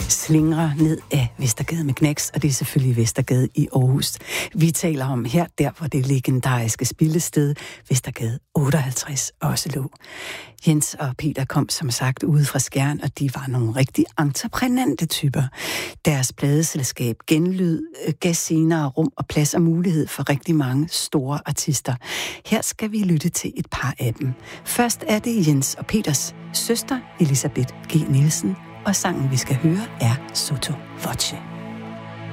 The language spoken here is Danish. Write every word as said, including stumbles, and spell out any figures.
slingrer ned af Vestergade med Knacks, og det er selvfølgelig Vestergade i Aarhus. Vi taler om her, der hvor det legendariske spillested Vestergade otteoghalvtreds også lå. Jens og Peter kom som sagt ude fra Skjern, og de var nogle rigtig entreprenante typer. Deres pladeselskab Genlyd gav senere rum og plads og mulighed for rigtig mange store artister. Her skal vi lytte til et par af dem. Først er det Jens og Peters søster, Elisabeth G. Nielsen, og sangen, vi skal høre, er Sotto Voce.